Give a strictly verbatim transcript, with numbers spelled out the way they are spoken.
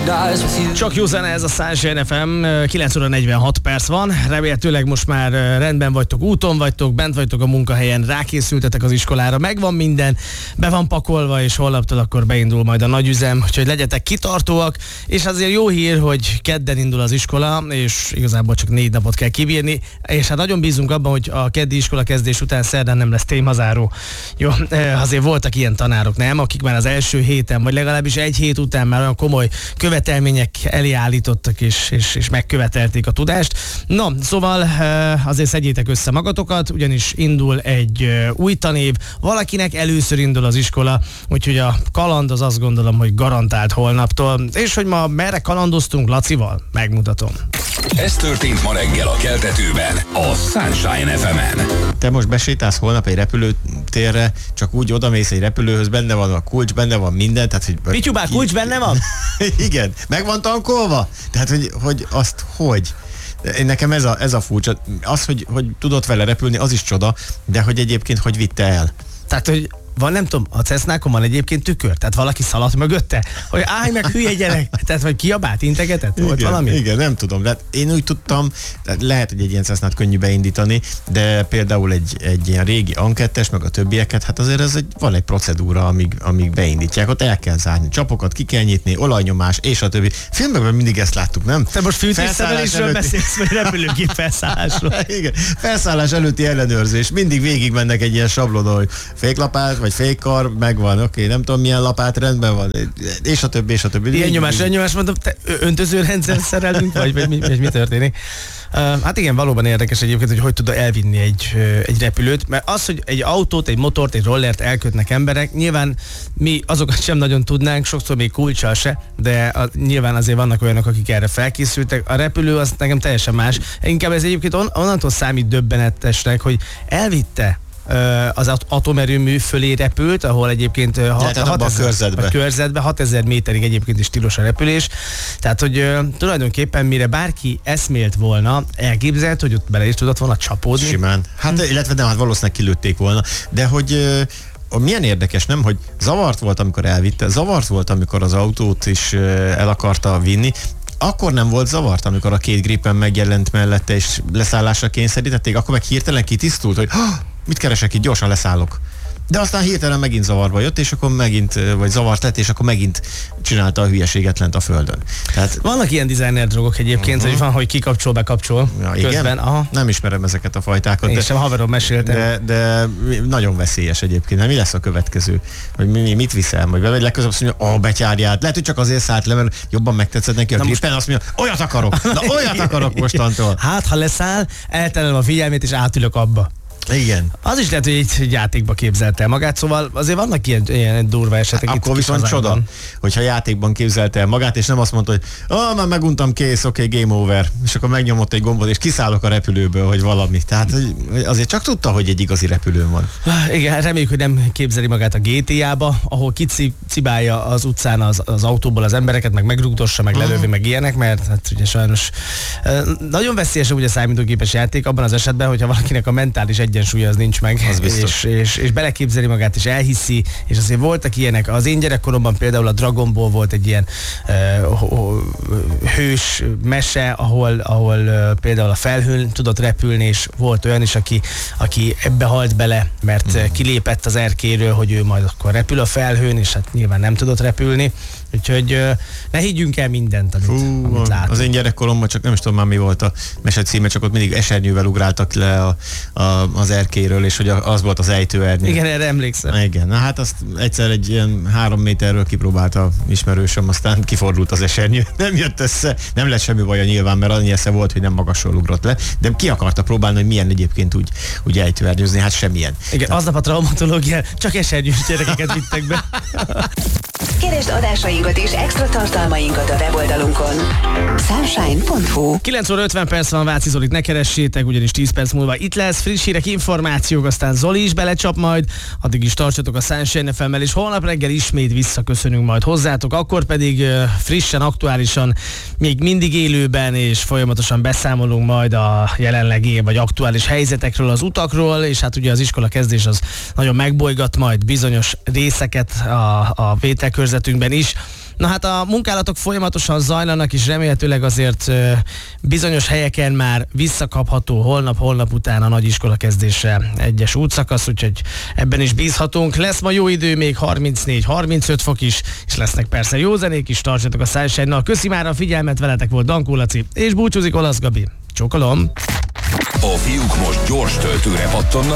Csak jó zene ez a Sunshine ef em, kilenc óra negyvenhat perc van, remélhetőleg most már rendben vagytok, úton vagytok, bent vagytok a munkahelyen, rákészültetek az iskolára, megvan minden, be van pakolva, és holnaptól akkor beindul majd a nagyüzem, úgyhogy legyetek kitartóak, és azért jó hír, hogy kedden indul az iskola, és igazából csak négy napot kell kibírni, és hát nagyon bízunk abban, hogy a keddi iskola kezdés után szerdán nem lesz témazáró. Jó, azért voltak ilyen tanárok, nem? Akik már az első héten, vagy legalábbis egy hét után már olyan komoly követelmények elé állítottak, és, és, és megkövetelték a tudást. No, szóval azért szedjétek össze magatokat, ugyanis indul egy új tanév, valakinek először indul az iskola, úgyhogy a kaland az azt gondolom, hogy garantált holnaptól. És hogy ma merre kalandoztunk Lacival? Megmutatom. Ez történt ma reggel a Keltetőben, a Sunshine ef emen. Te most besétálsz holnap egy repülőtérre, csak úgy odamész egy repülőhöz, benne van a kulcs, benne van minden, tehát hogy... Pityubák, kulcs benne van? Igen, meg van tankolva? Tehát, hogy, hogy azt hogy? Nekem ez a, ez a furcsa. Az, hogy, hogy tudott vele repülni, az is csoda, de hogy egyébként hogy vitte el? Tehát, hogy van, nem tudom, a Cessnákon van egyébként tükör, tehát valaki szaladt mögötte, hogy állj meg, hülye gyerek, tehát vagy kiabált, integetett, volt igen, valami? Igen, nem tudom, de én úgy tudtam, lehet, hogy egy ilyen Cessnát könnyű beindítani, de például egy, egy ilyen régi ankettes, meg a többieket, hát azért ez egy, van egy procedúra, amíg, amíg beindítják, ott el kell zárni, csapokat ki kell nyitni, olajnyomás, és a többi. Filmekben mindig ezt láttuk, nem? Te most fűtésszerelésről beszélsz, vagy repülőgép felszállásról? Igen, felszállás előtti ellenőrzés, mindig végig mennek egy ilyen sablonon, hogy féklapát, vagy fékkar, megvan, oké, okay, nem tudom milyen lapát, rendben van, és a többi, és a többi. Ilyen nyomás, olyan nyomás, mondom, te öntözőrendszer szerelünk, vagy, vagy mi, vagy mi történik? Uh, hát igen, valóban érdekes egyébként, hogy hogy tud elvinni egy, uh, egy repülőt, mert az, hogy egy autót, egy motort, egy rollert elkötnek emberek, nyilván mi azokat sem nagyon tudnánk, sokszor még kulccsal se, de a, nyilván azért vannak olyanok, akik erre felkészültek. A repülő az nekem teljesen más. Inkább ez egyébként on, onnantól számít döbbenetesnek, hogy elvitte az atomerőmű fölé repült, ahol egyébként hat körzetbe, hatezer méterig egyébként is tilos a repülés. Tehát, hogy uh, tulajdonképpen mire bárki eszmélt volna, elképzelt, hogy ott bele is tudott volna csapódni. Simán. Hát, hm. illetve nem, hát valószínűleg kilőtték volna. De hogy uh, milyen érdekes, nem, hogy zavart volt, amikor elvitte, zavart volt, amikor az autót is uh, el akarta vinni, akkor nem volt zavart, amikor a két Gripen megjelent mellette, és leszállásra kényszerítették, akkor meg hirtelen kitisztult, hogy mit keresek itt, gyorsan leszállok. De aztán hirtelen megint zavarba jött, és akkor megint, vagy zavart lett, és akkor megint csinálta a hülyeséget lent a földön. Tehát, vannak ilyen designer drogok egyébként, uh-huh. hogy van, hogy kikapcsol, bekapcsol. Ja, közben. Igen? Aha. Nem ismerem ezeket a fajtákat. Én de, sem haverom meséltem. De, de nagyon veszélyes egyébként. Nem, mi lesz a következő? Hogy mi, mit viszel? Majd vagy legközelebb azt mondja, a betyárját. Lehet, hogy csak azért szállt le, mert jobban megtetszed neki a Gripen, most... azt mondja, olyat akarok! Na, olyat akarok mostantól! Hát, ha leszáll, elterelem a figyelmét, és átülök abba. Igen. Az is lehet, hogy egy játékba képzelte el magát, szóval azért vannak ilyen, ilyen durva esetek. Hát, akkor viszont csoda, hogyha játékban képzelte el magát, és nem azt mondta, hogy ah, már meguntam, kész, oké, okay, game over, és akkor megnyomott egy gombot, és kiszállok a repülőből, hogy valami. Tehát hogy azért csak tudta, hogy egy igazi repülő van. Igen, reméljük, hogy nem képzeli magát a gé té á-ba, ahol kicibálja az utcán az, az autóból az embereket, meg megrúgdossa, meg lelövi, meg ilyenek, mert hát ugye sajnos nagyon veszélyes ugye a számítógépes játék abban az esetben, hogyha valakinek a mentális egyensúlya az nincs meg, az és, és, és beleképzeli magát, és elhiszi, és azért voltak ilyenek. Az én gyerekkoromban például a Dragon Ball volt egy ilyen uh, hős mese, ahol, ahol uh, például a felhőn tudott repülni, és volt olyan is, aki, aki ebbe halt bele, mert mm. kilépett az erkéről, hogy ő majd akkor repül a felhőn, és hát nyilván nem tudott repülni. Úgyhogy uh, ne higgyünk el mindent, amit, Fú, amit látunk. Az én gyerekkoromban csak nem is tudom már mi volt a mese címe, csak ott mindig esernyővel ugráltak le a, a, az erkéről, és hogy az volt az ejtőernyő. Igen, erre emlékszem. Igen, na hát azt egyszer egy ilyen három méterről kipróbálta ismerősöm, aztán kifordult az esernyő. Nem jött össze, nem lett semmi baja nyilván, mert annyi esze volt, hogy nem magasról ugrott le, de ki akarta próbálni, hogy milyen egyébként úgy, úgy ejtőernyőzni, hát semmilyen. Igen, Na. aznap a traumatológia csak esernyős gyerekeket vittek be. Keresd adásainkat és extra tartalmainkat a weboldalunkon. sunshine pont hu. kilenc óra ötven perc van, Váci Zolit ne keressétek, ugyanis tíz perc múlva itt lesz friss hírek, információk, aztán Zoli is belecsap majd, addig is tartsatok a Sunshine ef emmel, és holnap reggel ismét visszaköszönünk majd hozzátok, akkor pedig uh, frissen, aktuálisan, még mindig élőben és folyamatosan beszámolunk majd a jelenlegi vagy aktuális helyzetekről, az utakról, és hát ugye az iskola kezdés az nagyon megbolygat majd bizonyos részeket a, a vételkörzetünkben is. Na hát a munkálatok folyamatosan zajlanak, és remélhetőleg azért bizonyos helyeken már visszakapható holnap-holnap után a nagyiskola kezdésre egyes útszakasz, úgyhogy ebben is bízhatunk. Lesz ma jó idő, még harmincnégy harmincöt fok is, és lesznek persze jó zenék is, tartsatok a Sunshine-nal. Köszi már a figyelmet, veletek volt Dankó Laci, és búcsúzik Olasz Gabi. Csókolom! A fiúk most gyors töltőre pattannak